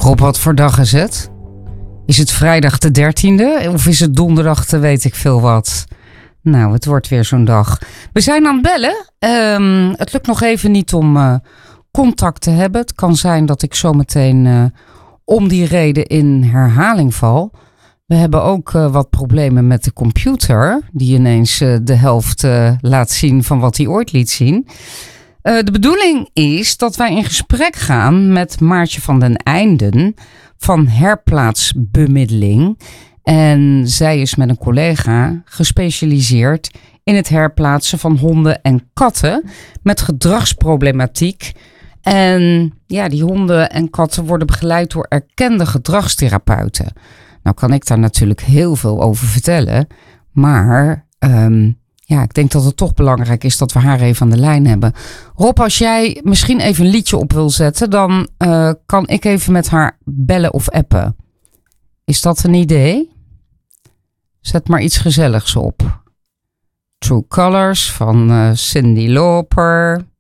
Rob, wat voor dag is het? Is het vrijdag de 13e of is het donderdag de weet ik veel wat? Nou, het wordt weer zo'n dag. We zijn aan het bellen. Het lukt nog even niet om contact te hebben. Het kan zijn dat ik zometeen om die reden in herhaling val. We hebben ook wat problemen met de computer. Die ineens de helft laat zien van wat hij ooit liet zien. De bedoeling is dat wij in gesprek gaan met Maartje van den Einden van Herplaatsbemiddeling. En zij is met een collega gespecialiseerd in het herplaatsen van honden en katten met gedragsproblematiek. En ja, die honden en katten worden begeleid door erkende gedragstherapeuten. Nou kan ik daar natuurlijk heel veel over vertellen, maar ik denk dat het toch belangrijk is dat we haar even aan de lijn hebben. Rob, als jij misschien even een liedje op wil zetten, dan kan ik even met haar bellen of appen. Is dat een idee? Zet maar iets gezelligs op. True Colors van Cyndi Lauper.